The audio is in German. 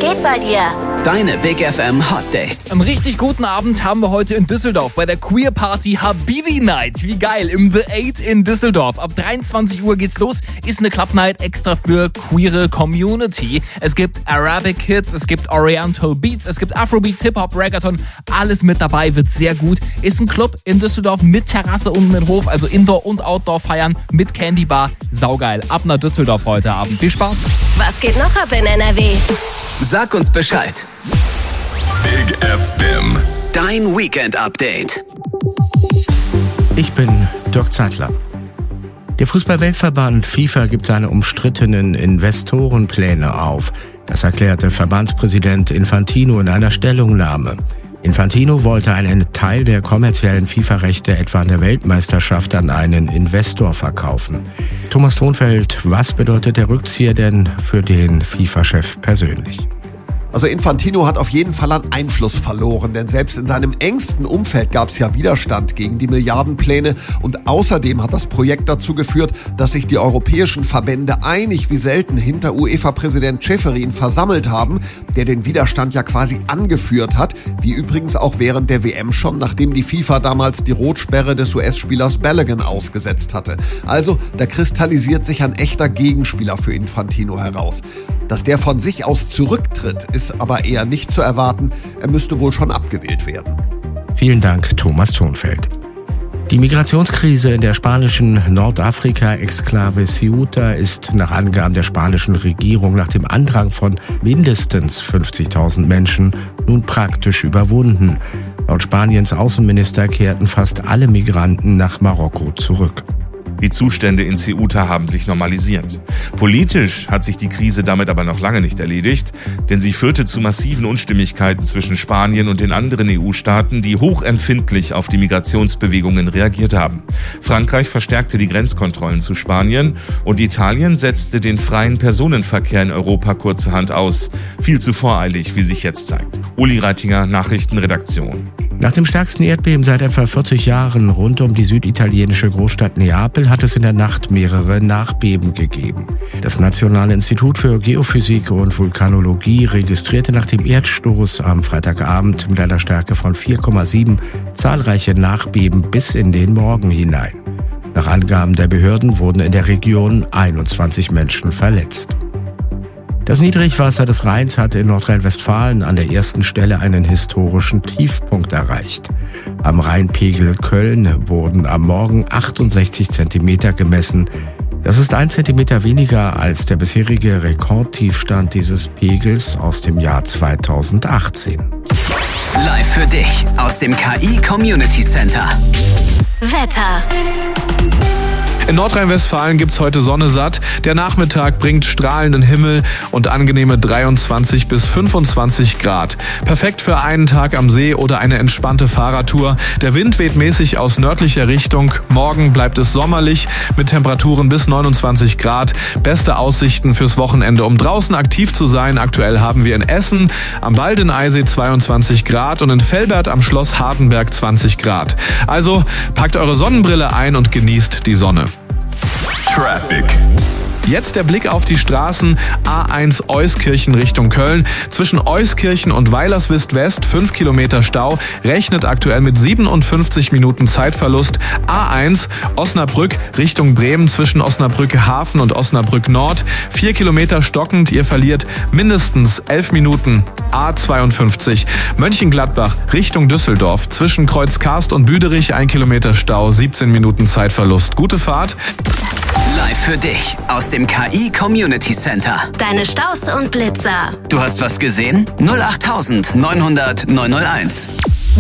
geht bei dir? Deine Big FM Hot Dates. Einen richtig guten Abend haben wir heute in Düsseldorf bei der Queer Party Habibi Night. Wie geil, im The 8 in Düsseldorf. Ab 23 Uhr geht's los. Ist eine Club Night extra für queere Community. Es gibt Arabic Hits, es gibt Oriental Beats, es gibt Afrobeats, Hip-Hop, Reggaeton. Alles mit dabei, wird sehr gut. Ist ein Club in Düsseldorf mit Terrasse und mit Hof, also Indoor- und Outdoor-Feiern mit Candy Bar. Saugeil. Ab nach Düsseldorf heute Abend. Viel Spaß. Was geht noch ab in NRW? Sag uns Bescheid. Big FM. Dein Weekend-Update. Ich bin Dirk Zeitler. Der Fußball-Weltverband FIFA gibt seine umstrittenen Investorenpläne auf. Das erklärte Verbandspräsident Infantino in einer Stellungnahme. Infantino wollte einen Teil der kommerziellen FIFA-Rechte etwa an der Weltmeisterschaft an einen Investor verkaufen. Thomas Thonfeld, was bedeutet der Rückzieher denn für den FIFA-Chef persönlich? Also Infantino hat auf jeden Fall an Einfluss verloren, denn selbst in seinem engsten Umfeld gab es ja Widerstand gegen die Milliardenpläne und außerdem hat das Projekt dazu geführt, dass sich die europäischen Verbände einig wie selten hinter UEFA-Präsident Ceferin versammelt haben, der den Widerstand ja quasi angeführt hat, wie übrigens auch während der WM schon, nachdem die FIFA damals die Rotsperre des US-Spielers Balogun ausgesetzt hatte. Also da kristallisiert sich ein echter Gegenspieler für Infantino heraus. Dass der von sich aus zurücktritt, ist aber eher nicht zu erwarten. Er müsste wohl schon abgewählt werden. Vielen Dank, Thomas Thonfeld. Die Migrationskrise in der spanischen Nordafrika-Exklave Ceuta ist nach Angaben der spanischen Regierung nach dem Andrang von mindestens 50.000 Menschen nun praktisch überwunden. Laut Spaniens Außenminister kehrten fast alle Migranten nach Marokko zurück. Die Zustände in Ceuta haben sich normalisiert. Politisch hat sich die Krise damit aber noch lange nicht erledigt, denn sie führte zu massiven Unstimmigkeiten zwischen Spanien und den anderen EU-Staaten, die hochempfindlich auf die Migrationsbewegungen reagiert haben. Frankreich verstärkte die Grenzkontrollen zu Spanien und Italien setzte den freien Personenverkehr in Europa kurzerhand aus. Viel zu voreilig, wie sich jetzt zeigt. Uli Reitinger, Nachrichtenredaktion. Nach dem stärksten Erdbeben seit etwa 40 Jahren rund um die süditalienische Großstadt Neapel hat es in der Nacht mehrere Nachbeben gegeben. Das Nationale Institut für Geophysik und Vulkanologie registrierte nach dem Erdstoß am Freitagabend mit einer Stärke von 4,7 zahlreiche Nachbeben bis in den Morgen hinein. Nach Angaben der Behörden wurden in der Region 21 Menschen verletzt. Das Niedrigwasser des Rheins hat in Nordrhein-Westfalen an der ersten Stelle einen historischen Tiefpunkt erreicht. Am Rheinpegel Köln wurden am Morgen 68 Zentimeter gemessen. Das ist 1 Zentimeter weniger als der bisherige Rekordtiefstand dieses Pegels aus dem Jahr 2018. Live für dich aus dem KI Community Center. Wetter. In Nordrhein-Westfalen gibt's heute Sonne satt. Der Nachmittag bringt strahlenden Himmel und angenehme 23 bis 25 Grad. Perfekt für einen Tag am See oder eine entspannte Fahrradtour. Der Wind weht mäßig aus nördlicher Richtung. Morgen bleibt es sommerlich mit Temperaturen bis 29 Grad. Beste Aussichten fürs Wochenende, um draußen aktiv zu sein. Aktuell haben wir in Essen am Waldeneysee 22 Grad und in Velbert am Schloss Hardenberg 20 Grad. Also packt eure Sonnenbrille ein und genießt die Sonne. Traffic. Jetzt der Blick auf die Straßen. A1 Euskirchen Richtung Köln. Zwischen Euskirchen und Weilerswist West 5 Kilometer Stau. Rechnet aktuell mit 57 Minuten Zeitverlust. A1 Osnabrück Richtung Bremen zwischen Osnabrück Hafen und Osnabrück Nord. 4 Kilometer stockend. Ihr verliert mindestens 11 Minuten. A52 Mönchengladbach Richtung Düsseldorf. Zwischen Kreuzkarst und Büderich 1 Kilometer Stau. 17 Minuten Zeitverlust. Gute Fahrt. Live für dich aus dem KI Community Center. Deine Staus und Blitzer. Du hast was gesehen? 08900 901.